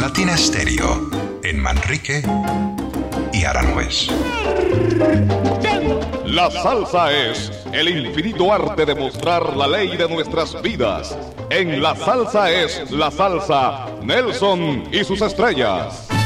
Latina Stereo, en Manrique y Aranjuez. La salsa es el infinito arte de mostrar la ley de nuestras vidas. En La Salsa es la salsa, Nelson y sus estrellas.